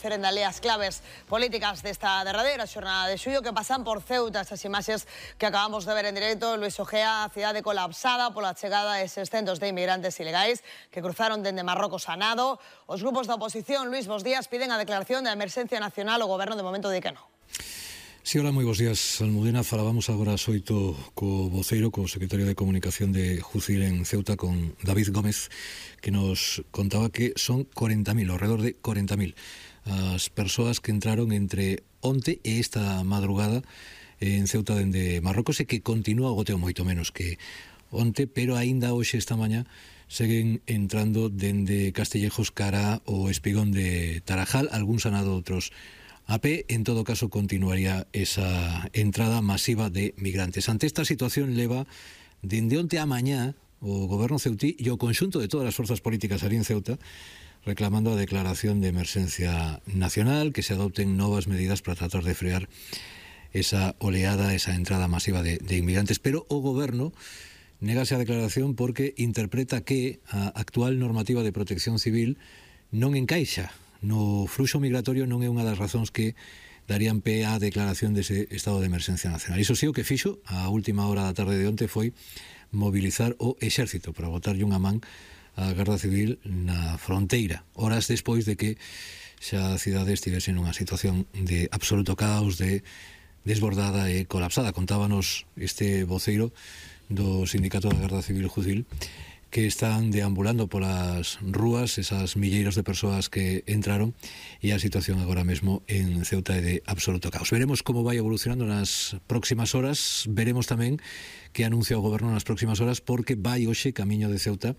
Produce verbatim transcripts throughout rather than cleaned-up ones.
coñecer en dalé as claves políticas desta derradeira xornada de xullo que pasan por Ceuta. Estas imaxes que acabamos de ver en directo, Luis Ojea, a cidade colapsada pola chegada de eses centos de inmigrantes ilegais que cruzaron dende Marrocos a nado. Os grupos da oposición, Luis, bos días, piden a declaración de emerxencia nacional. O goberno de momento di que non. Sí, hola, moi bons días, Almudena. Falábamos agora ás oito co voceiro, co secretario de Comunicación de Jucil en Ceuta, con David Gómez, que nos contaba que son corenta mil, alrededor de corenta mil, as persoas que entraron entre onte e esta madrugada en Ceuta dende Marrocos e que continúa o goteo moito menos que onte, pero aínda hoxe esta mañá seguen entrando dende Castellejos cara o Espigón de Tarajal, algúns han dado outros a pé. En todo caso, continuaría esa entrada masiva de migrantes. Ante esta situación leva dende onte a mañá o goberno ceutí e o conxunto de todas as forzas políticas ali en Ceuta reclamando a declaración de emerxencia nacional, que se adopten novas medidas para tratar de frear esa oleada, esa entrada masiva de, de inmigrantes. Pero o goberno negase a declaración porque interpreta que a actual normativa de protección civil non encaixa no fluxo migratorio, non é unha das razóns que darían pé á declaración dese estado de emerxencia nacional. Iso sí, o que fixo a última hora da tarde de onte foi mobilizar o exército para botarlle unha man á Garda Civil na fronteira, horas despois de que xa a cidade estivese nunha situación de absoluto caos, de desbordada e colapsada. Contábanos este voceiro do Sindicato da Garda Civil Jucil que están deambulando polas rúas esas milleiros de persoas que entraron e a situación agora mesmo en Ceuta é de absoluto caos. Veremos como vai evolucionando nas próximas horas, veremos tamén que anuncia o goberno nas próximas horas, porque vai hoxe camiño de Ceuta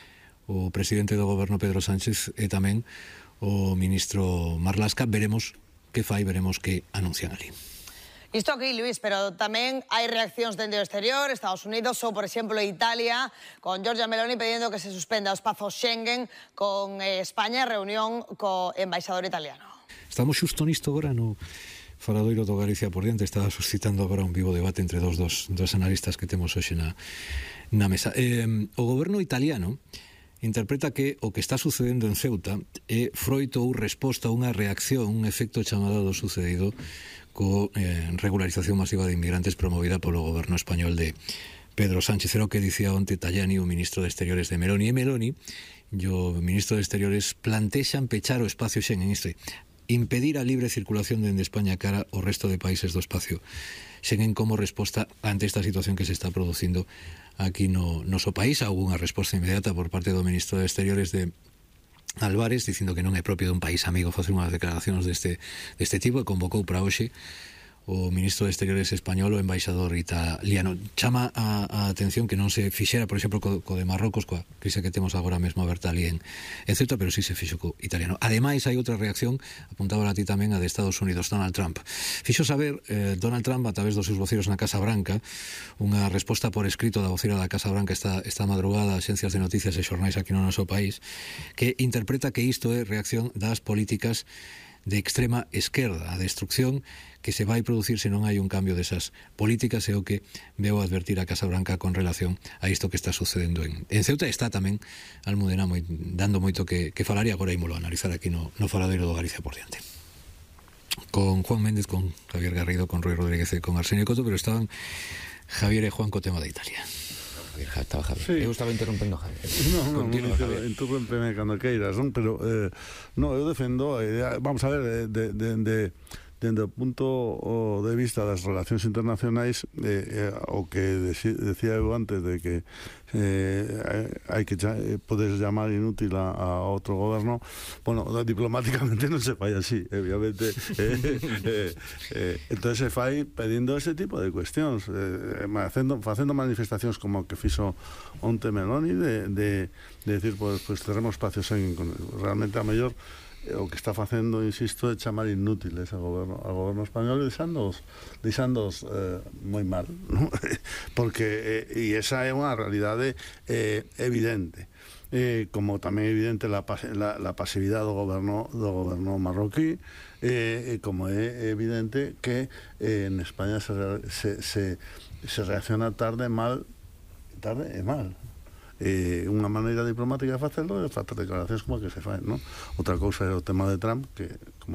o presidente do goberno Pedro Sánchez e tamén o ministro Marlaska. Veremos que fai, veremos que anuncian ali. Isto aquí, Luis, pero tamén hai reaccións dende o exterior, Estados Unidos ou, por exemplo, Italia, con Giorgia Meloni pedindo que se suspenda o espazo Schengen, con eh, España, reunión co embaixador italiano. Estamos xusto nisto agora no faladoiro do Galicia por diante. Estaba suscitando agora un vivo debate entre dos, dos, dos analistas que temos hoxe na, na mesa. Eh, o goberno italiano interpreta que o que está sucedendo en Ceuta é froito ou resposta a unha reacción, un efecto chamado do sucedido co eh, regularización masiva de inmigrantes promovida polo goberno español de Pedro Sánchez. Era o que dicía onte Tajani, o ministro de Exteriores de Meloni. E Meloni e o ministro de Exteriores plantexan pechar o espacio Schengen, isto é, impedir a libre circulación dende España cara ao resto de países do espacio Schengen como resposta ante esta situación que se está producindo aquí no noso país. Há unha resposta inmediata por parte do ministro de Exteriores de Álvarez, dicindo que non é propio dun país amigo facer unhas declaracións deste, deste tipo, e convocou para hoxe o ministro de Exteriores español, o embaixador italiano. Chama a, a atención que non se fixera, por exemplo, co, co de Marrocos, coa crise que temos agora mesmo aberta ali en, en Ceuta, pero sí se fixo co italiano. Ademais, hai outra reacción, apuntaba a ti tamén, a de Estados Unidos, Donald Trump. Fixo saber eh, Donald Trump, a través dos seus voceiros na Casa Branca, unha resposta por escrito da voceira da Casa Branca esta, esta madrugada a axencias de noticias e xornais aquí no noso país, que interpreta que isto é reacción das políticas de extrema esquerda, a destrucción que se vai producir se non hai un cambio desas políticas, é o que veo advertir a Casa Branca con relación a isto que está sucedendo en, en Ceuta. Está tamén Almudena moi, dando moito que, que falar, e agora ímolo a analizar aquí no, no faladeiro do Galicia por diante. Con Juan Méndez, con Javier Garrido, con Rui Rodríguez e con Arsenio Coto, pero estaban Javier e Juan co tema de Italia. Estaba Javier. Sí. Eu estaba interrompendo a Javier. No, no, Continúa, no, Javier. interrúmpeme cando queiras, non? Pero eh, no, eu defendo a idea, vamos a ver, de, de, de, dende o punto de vista das relacións internacionais, eh, eh, o que deci, decía eu antes de que eh, hai que eh, poder llamar inútil a, a outro goberno, bueno, diplomáticamente non se fai así, obviamente. eh, eh, eh, entón se fai pedindo ese tipo de cuestións, eh, facendo, facendo manifestacións como que fixo onte Meloni de, de, de decir, pues, pues teremos espacios en, realmente a mellor o que está facendo, insisto, é chamar inútiles ao goberno, ao goberno español, e deixándoos, deixándoos eh, moi mal, ¿no? Porque, eh, e esa é unha realidade eh, evidente. Eh, como tamén é evidente la, la, la pasividade do goberno, do goberno marroquí, eh, como é evidente que eh, en España se, se, se, se reacciona tarde, mal, tarde e mal. Eh, unha maneira diplomática de facelo é facer declaracións como que se fai, non? Outra cousa é o tema de Trump, que como